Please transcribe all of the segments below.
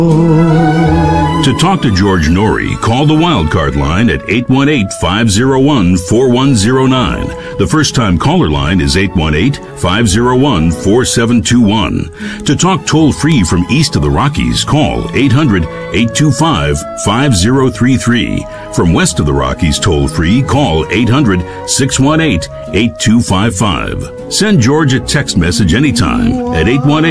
To talk to George Norrie, call the Wildcard line at 818-501-4109. The first-time caller line is 818-501-4721. To talk toll-free from east of the Rockies, call 800-825-5033. From west of the Rockies, toll-free, call 800-618-8255. Send George a text message anytime at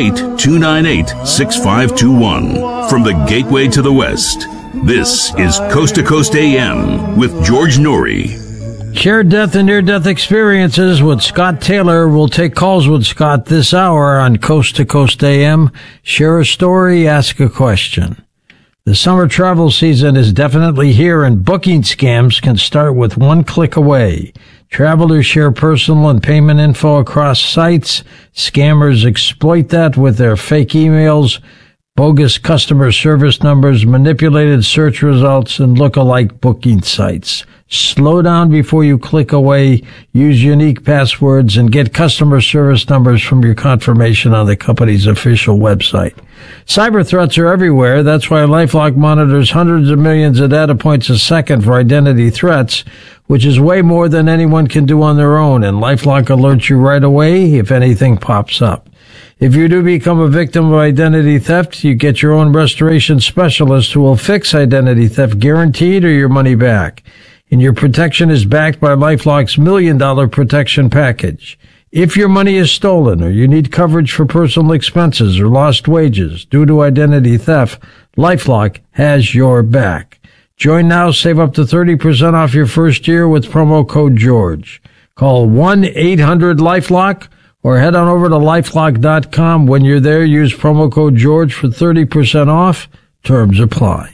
818-298-6521. From the Gateway to the West, this is Coast to Coast AM with George Norrie. Share death and near-death experiences with Scott Taylor. We'll take calls with Scott this hour on Coast to Coast AM. Share a story, ask a question. The summer travel season is definitely here, and booking scams can start with one click away. Travelers share personal and payment info across sites. Scammers exploit that with their fake emails, bogus customer service numbers, manipulated search results, and look-alike booking sites. Slow down before you click away, use unique passwords, and get customer service numbers from your confirmation on the company's official website. Cyber threats are everywhere. That's why LifeLock monitors hundreds of millions of data points a second for identity threats, which is way more than anyone can do on their own, and LifeLock alerts you right away if anything pops up. If you do become a victim of identity theft, you get your own restoration specialist who will fix identity theft guaranteed or your money back. And your protection is backed by LifeLock's $1 Million Protection Package. If your money is stolen or you need coverage for personal expenses or lost wages due to identity theft, LifeLock has your back. Join now, save up to 30% off your first year with promo code George. Call 1-800-LifeLock or head on over to LifeLock.com. When you're there, use promo code George for 30% off. Terms apply.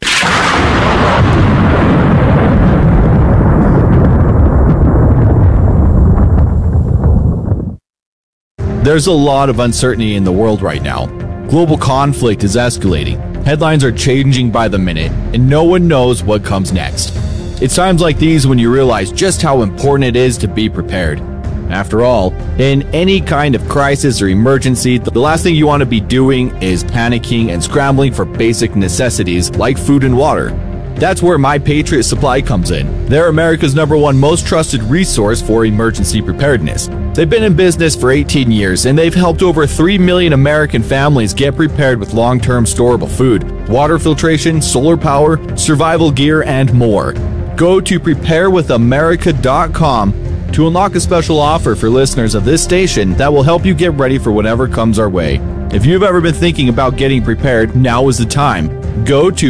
There's a lot of uncertainty in the world right now. Global conflict is escalating. Headlines are changing by the minute, and no one knows what comes next. It's times like these when you realize just how important it is to be prepared. After all, in any kind of crisis or emergency, the last thing you want to be doing is panicking and scrambling for basic necessities like food and water. That's where My Patriot Supply comes in. They're America's #1 most trusted resource for emergency preparedness. They've been in business for 18 years, and they've helped over 3 million American families get prepared with long-term storable food, water filtration, solar power, survival gear, and more. Go to preparewithamerica.com to unlock a special offer for listeners of this station that will help you get ready for whatever comes our way. If you've ever been thinking about getting prepared, now is the time. Go to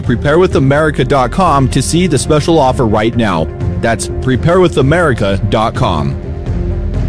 preparewithamerica.com to see the special offer right now. That's preparewithamerica.com.